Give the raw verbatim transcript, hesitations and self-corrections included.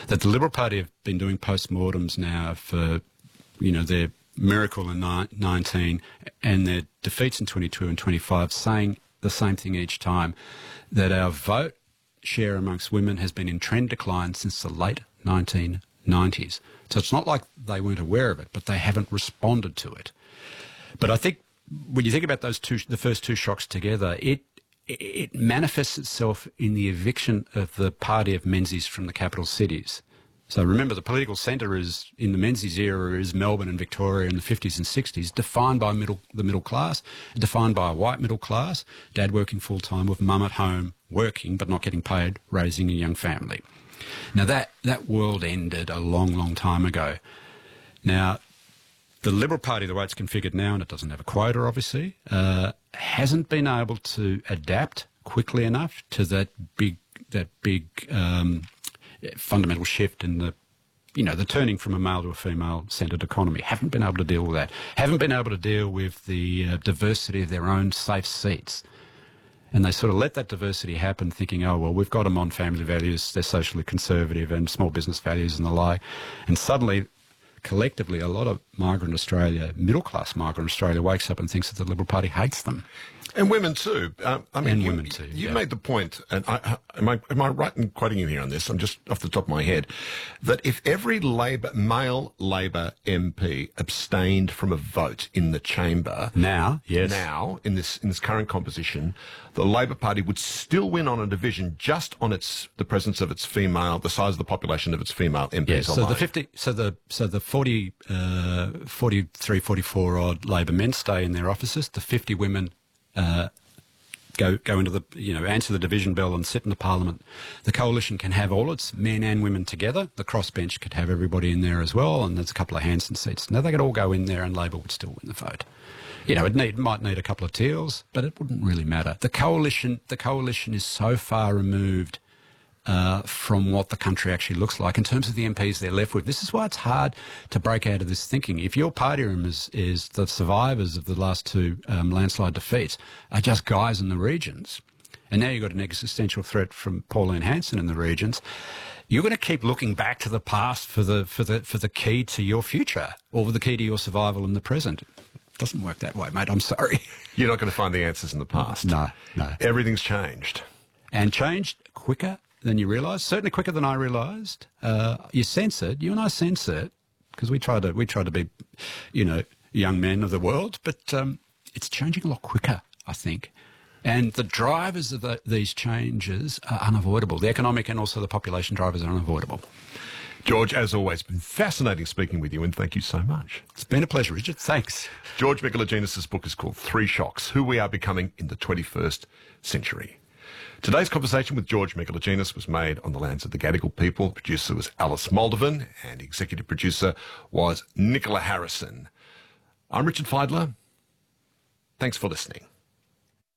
that the Liberal Party have been doing postmortems now for, you know, their miracle in nineteen and their defeats in twenty-two and twenty-five, saying the same thing each time, that our vote share amongst women has been in trend decline since the late nineteen nineties. So it's not like they weren't aware of it, but they haven't responded to it. But I think when you think about those two, the first two shocks together, it it manifests itself in the eviction of the party of Menzies from the capital cities. So remember, the political centre is in the Menzies era is Melbourne and Victoria in the fifties and sixties, defined by middle the middle class, defined by a white middle class, dad working full time with mum at home working but not getting paid, raising a young family. Now that that world ended a long, long time ago. Now, the Liberal Party, the way it's configured now, and it doesn't have a quota, obviously, uh, hasn't been able to adapt quickly enough to that big that big. Um, fundamental shift in the, you know, the turning from a male to a female-centred economy. Haven't been able to deal with that. Haven't been able to deal with the uh, diversity of their own safe seats. And they sort of let that diversity happen, thinking, oh, well, we've got them on family values, they're socially conservative and small business values and the like. And suddenly, collectively, a lot of migrant Australia, middle-class migrant Australia, wakes up and thinks that the Liberal Party hates them. And women too. Um, I mean, and you, women too. You yeah. made the point, and I, am I am I right in quoting you here on this? I'm just off the top of my head, that if every Labor male Labor M P abstained from a vote in the chamber now, yes, now in this in this current composition, the Labor Party would still win on a division just on its the presence of its female, the size of the population of its female M Ps. Yes, so alone. the fifty, so the so the forty, uh, forty-three, forty-four odd Labor men stay in their offices. The fifty women. Uh, go go into the, you know, answer the division bell and sit in the parliament. The coalition can have all its men and women together. The crossbench could have everybody in there as well, and there's a couple of Hanson seats. Now they could all go in there and Labor would still win the vote. You know, it need, might need a couple of teals, but it wouldn't really matter. The coalition, the coalition is so far removed Uh, from what the country actually looks like in terms of the M Ps they're left with. This is why it's hard to break out of this thinking. If your party room is, is the survivors of the last two um, landslide defeats are just guys in the regions, and now you've got an existential threat from Pauline Hanson in the regions, you're going to keep looking back to the past for the for the for the key to your future or the key to your survival in the present. It doesn't work that way, mate. I'm sorry. You're not going to find the answers in the past. No, no. Everything's changed. And changed quicker than you realise, certainly quicker than I realised. Uh, you sense it, you and I sense it, because we try to we try to be, you know, young men of the world, but um, it's changing a lot quicker, I think. And the drivers of the, these changes are unavoidable. The economic and also the population drivers are unavoidable. George, as always, been fascinating speaking with you, and thank you so much. It's been a pleasure, Richard. Thanks. George Megalogenis' book is called Three Shocks, Who We Are Becoming in the twenty-first Century. Today's conversation with George Megalogenis was made on the lands of the Gadigal people. Producer was Alice Moldovan, and executive producer was Nicola Harrison. I'm Richard Feidler. Thanks for listening.